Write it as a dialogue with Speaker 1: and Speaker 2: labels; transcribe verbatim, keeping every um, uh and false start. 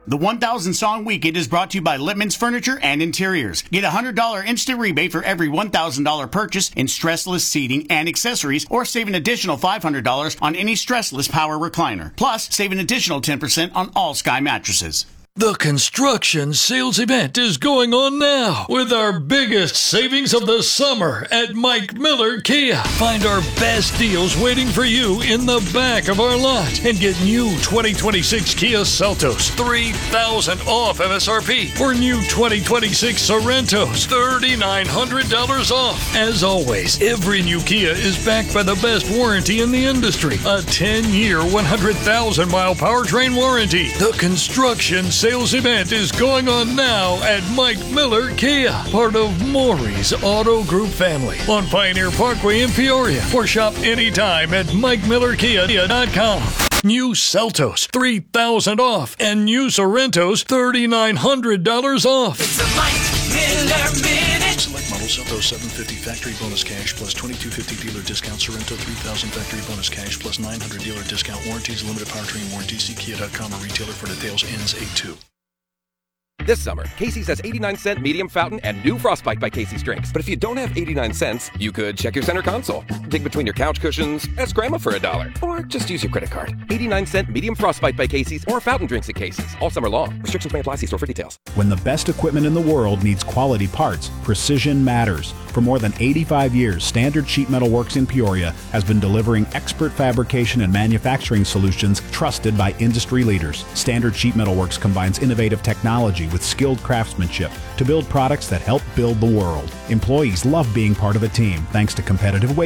Speaker 1: The one thousand Song Weekend is brought to you by Lippman's Furniture and Interiors. Get a one hundred dollars instant rebate for every one thousand dollars purchase in stressless seating and accessories, or save an additional five hundred dollars on any stressless power recliner. Plus, save an additional ten percent on all Sky mattresses.
Speaker 2: The construction sales event is going on now with our biggest savings of the summer at Mike Miller Kia. Find our best deals waiting for you in the back of our lot and get new twenty twenty-six Kia Seltos three thousand dollars off M S R P or new twenty twenty-six Sorrentos three thousand nine hundred dollars off. As always, every new Kia is backed by the best warranty in the industry, a ten-year, one hundred thousand mile powertrain warranty. The construction sales event is going on now at Mike Miller Kia, part of Maury's Auto Group family on Pioneer Parkway in Peoria, or shop anytime at mike miller kia dot com. New Seltos three thousand dollars off and new Sorrentos three thousand nine hundred dollars off.
Speaker 3: It's a Mike Miller Minute.
Speaker 4: Select model Seltos seven fifty factory bonus cash plus twenty-two fifty dealer discount. Sorrento three thousand factory bonus cash plus nine hundred dealer discount. Warranties limited powertrain warranty. See kia dot com or retailer for details. Ends eight two.
Speaker 5: This summer, Casey's has eighty-nine cent medium fountain and new Frostbite by Casey's drinks. But if you don't have eighty-nine cents, you could check your center console, dig between your couch cushions, ask Grandma for a dollar, or just use your credit card. eighty-nine cent medium Frostbite by Casey's or fountain drinks at Casey's all summer long. Restrictions may apply. See store for details.
Speaker 6: When the best equipment in the world needs quality parts, precision matters. For more than eighty-five years, Standard Sheet Metal Works in Peoria has been delivering expert fabrication and manufacturing solutions trusted by industry leaders. Standard Sheet Metal Works combines innovative technology with skilled craftsmanship to build products that help build the world. Employees love being part of a team thanks to competitive wages.